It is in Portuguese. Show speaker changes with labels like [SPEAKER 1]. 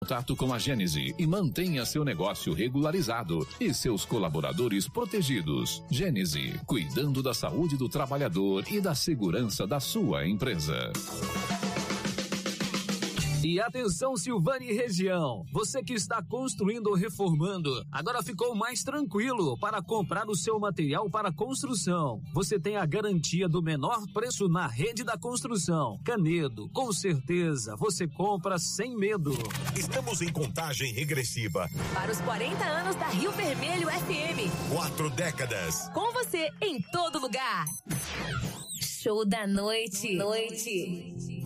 [SPEAKER 1] contato com a Gênese e mantenha seu negócio regularizado e seus colaboradores protegidos. Gênese, cuidando da saúde do trabalhador e da segurança da sua empresa.
[SPEAKER 2] E atenção, Silvânia e região, você que está construindo ou reformando, agora ficou mais tranquilo para comprar o seu material para construção. Você tem a garantia do menor preço na Rede da Construção. Canedo, com certeza, você compra sem medo.
[SPEAKER 3] Estamos em contagem regressiva
[SPEAKER 4] para os 40 anos da Rio Vermelho FM.
[SPEAKER 3] 4 décadas.
[SPEAKER 4] Com você em todo lugar. Show da noite.